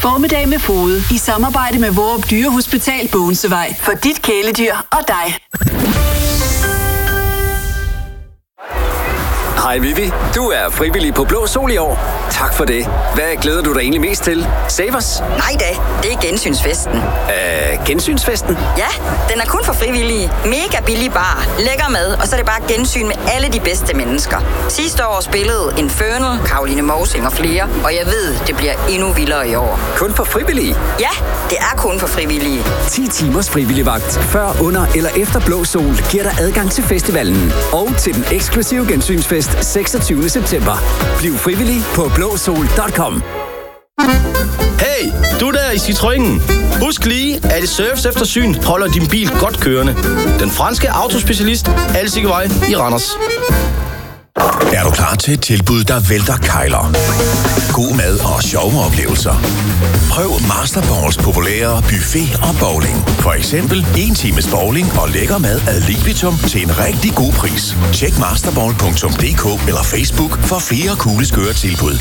Formiddag med Fode i samarbejde med Vorup Dyrehospital Bogense-vej. For dit kæledyr og dig. Hej Vivi, du er frivillig på Blå Sol i år. Tak for det. Hvad glæder du dig egentlig mest til? Savers? Nej da, det er gensynsfesten. Gensynsfesten? Ja, den er kun for frivillige. Mega billig bar, lækker mad, og så er det bare gensyn med alle de bedste mennesker. Sidste år spillede Infernal, Caroline Mosing og flere, og jeg ved, det bliver endnu vildere i år. Kun for frivillige? Ja, det er kun for frivillige. 10 timers frivilligvagt før, under eller efter Blå Sol giver dig adgang til festivalen og til den eksklusive gensynsfest 26. september. Bliv frivillig på blåsol.com. Hey, du der i Citroënen. Husk lige, at et serviceeftersyn holder din bil godt kørende. Den franske autospecialist Alsigevej i Randers. Er du klar til et tilbud, der vælter kejler? God mad og sjove oplevelser. Prøv Masterballs populære buffet og bowling. For eksempel 1 times bowling og lækker mad ad libitum til en rigtig god pris. Tjek masterball.dk eller Facebook for flere coole skøre tilbud.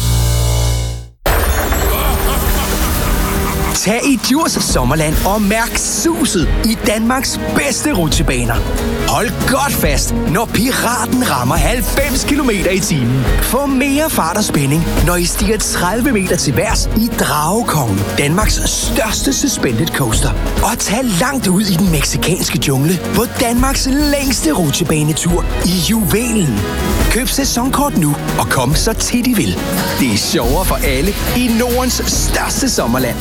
Tag i Djurs Sommerland og mærk suset i Danmarks bedste rutsjebaner. Hold godt fast, når Piraten rammer 90 km/t. Få mere fart og spænding, når I stiger 30 meter til værs i Dragekongen, Danmarks største suspended coaster. Og tag langt ud i den meksikanske jungle på Danmarks længste rutsjebanetur i Juvelen. Køb sæsonkort nu og kom så tit I vil. Det er sjovere for alle i Nordens største sommerland.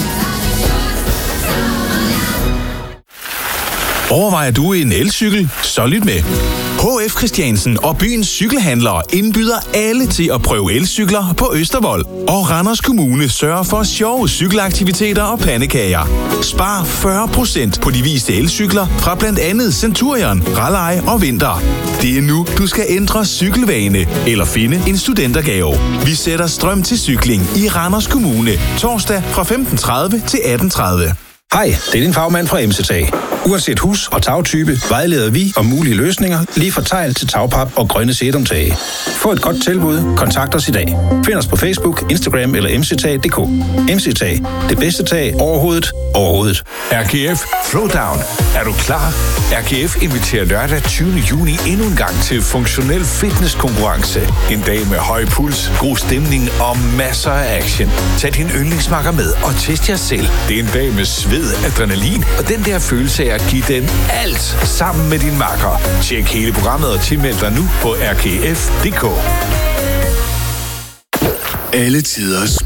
Overvejer du en elcykel? Så lyt med. HF Christiansen og byens cykelhandlere indbyder alle til at prøve elcykler på Østervold. Og Randers Kommune sørger for sjove cykelaktiviteter og pandekager. Spar 40% på de viste elcykler fra blandt andet Centurion, Raleigh og Vinter. Det er nu, du skal ændre cykelvane eller finde en studentergave. Vi sætter strøm til cykling i Randers Kommune. Torsdag fra 15:30 til 18:30. Hej, det er din fagmand fra MCT. Uanset hus- og tagtype vejleder vi om mulige løsninger, lige fra tegl til tagpap og grønne sedumtage. Få et godt tilbud, kontakt os i dag. Find os på Facebook, Instagram eller mctag.dk. MCT, det bedste tag overhovedet. RKF Throwdown. Er du klar? RKF inviterer lørdag 20. juni endnu en gang til funktionel fitnesskonkurrence. En dag med høj puls, god stemning og masser af action. Tag din yndlingsmakker med og test jer selv. Det er en dag med sved, adrenalin og den der følelse af at give den alt sammen med din makker. Tjek hele programmet og tilmeld dig nu på rkf.dk. Alle tiders